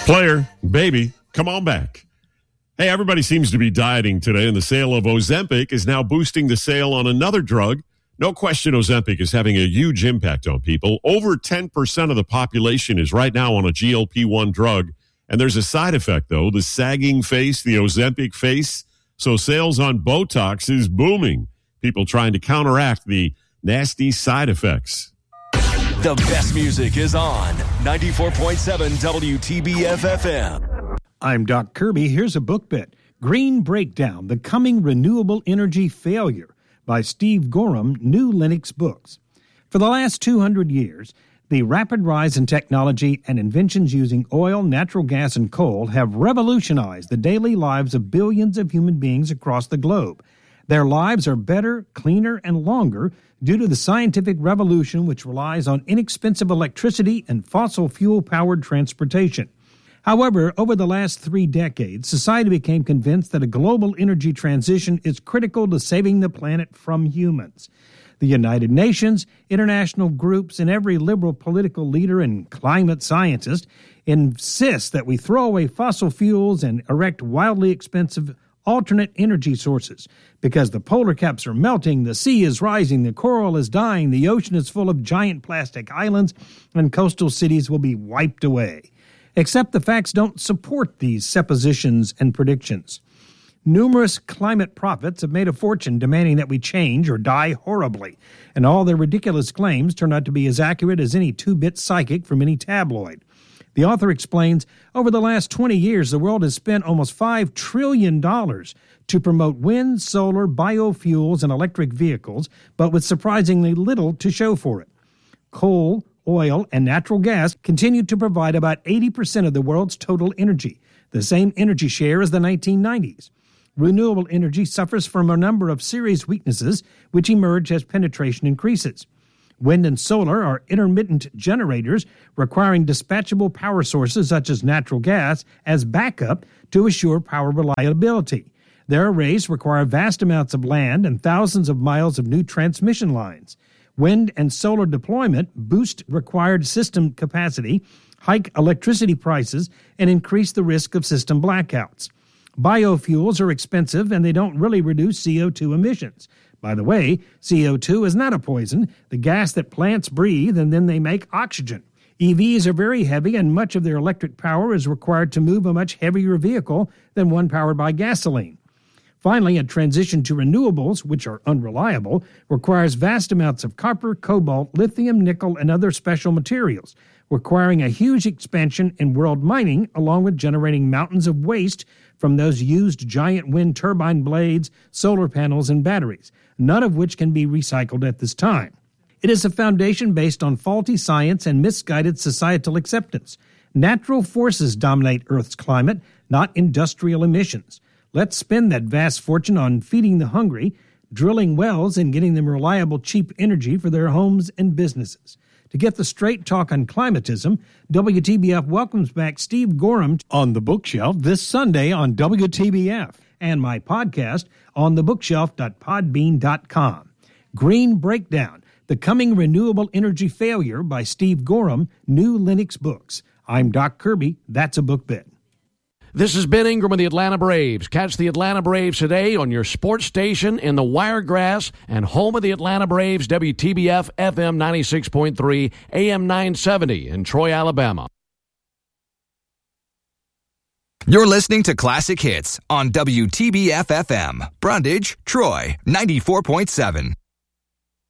Player, baby, come on back. Hey, everybody seems to be dieting today, and the sale of Ozempic is now boosting the sale on another drug. No question Ozempic is having a huge impact on people. Over 10% of the population is right now on a GLP-1 drug, and there's a side effect, though, the sagging face, the Ozempic face. So sales on Botox is booming. People trying to counteract the nasty side effects. The best music is on 94.7 WTBF-FM. I'm Doc Kirby. Here's a book bit. Green Breakdown, The Coming Renewable Energy Failure by Steve Gorham, New Lenox Books. For the last 200 years, the rapid rise in technology and inventions using oil, natural gas, and coal have revolutionized the daily lives of billions of human beings across the globe. Their lives are better, cleaner, and longer due to the scientific revolution which relies on inexpensive electricity and fossil fuel-powered transportation. However, over the last 3 decades, society became convinced that a global energy transition is critical to saving the planet from humans. The United Nations, international groups, and every liberal political leader and climate scientist insist that we throw away fossil fuels and erect wildly expensive alternate energy sources, because the polar caps are melting, the sea is rising, the coral is dying, the ocean is full of giant plastic islands, and coastal cities will be wiped away. Except the facts don't support these suppositions and predictions. Numerous climate prophets have made a fortune demanding that we change or die horribly, and all their ridiculous claims turn out to be as accurate as any 2-bit psychic from any tabloid. The author explains, over the last 20 years, the world has spent almost $5 trillion to promote wind, solar, biofuels, and electric vehicles, but with surprisingly little to show for it. Coal, oil, and natural gas continue to provide about 80% of the world's total energy, the same energy share as the 1990s. Renewable energy suffers from a number of serious weaknesses which emerge as penetration increases. Wind and solar are intermittent generators requiring dispatchable power sources such as natural gas as backup to assure power reliability. Their arrays require vast amounts of land and thousands of miles of new transmission lines. Wind and solar deployment boost required system capacity, hike electricity prices, and increase the risk of system blackouts. Biofuels are expensive and they don't really reduce CO2 emissions. By the way, CO2 is not a poison, the gas that plants breathe and then they make oxygen. EVs are very heavy and much of their electric power is required to move a much heavier vehicle than one powered by gasoline. Finally, a transition to renewables, which are unreliable, requires vast amounts of copper, cobalt, lithium, nickel, and other special materials, requiring a huge expansion in world mining along with generating mountains of waste from those used giant wind turbine blades, solar panels, and batteries, none of which can be recycled at this time. It is a foundation based on faulty science and misguided societal acceptance. Natural forces dominate Earth's climate, not industrial emissions. Let's spend that vast fortune on feeding the hungry, drilling wells, and getting them reliable, cheap energy for their homes and businesses. To get the straight talk on climatism, WTBF welcomes back Steve Gorham on The Bookshelf this Sunday on WTBF and my podcast on thebookshelf.podbean.com. Green Breakdown, The Coming Renewable Energy Failure by Steve Gorham, New Lenox Books. I'm Doc Kirby. That's a book bit. This is Ben Ingram of the Atlanta Braves. Catch the Atlanta Braves today on your sports station in the Wiregrass and home of the Atlanta Braves, WTBF FM 96.3, AM 970 in Troy, Alabama. You're listening to Classic Hits on WTBF FM, Brundage, Troy, 94.7.